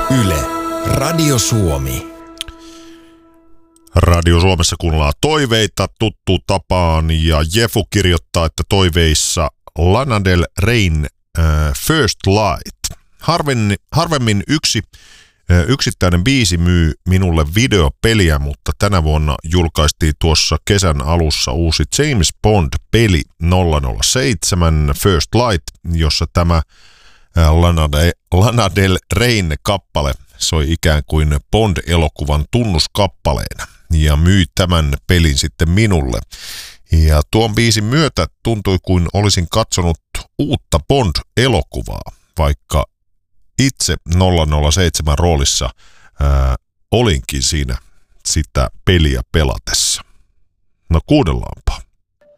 Yle, Radio Suomi. Radio Suomessa kuunnellaan toiveita tuttuun tapaan ja Jefu kirjoittaa, että toiveissa Lana Del Reyn First Light. Harvemmin yksittäinen biisi myy minulle videopeliä, mutta tänä vuonna julkaistiin tuossa kesän alussa uusi James Bond-peli 007 First Light, jossa tämä Lana Del Reyn kappale soi ikään kuin Bond-elokuvan tunnuskappaleena ja myi tämän pelin sitten minulle. Ja tuon biisin myötä tuntui kuin olisin katsonut uutta Bond-elokuvaa, vaikka itse 007 roolissa olinkin siinä sitä peliä pelatessa. No kuunnellaanpa.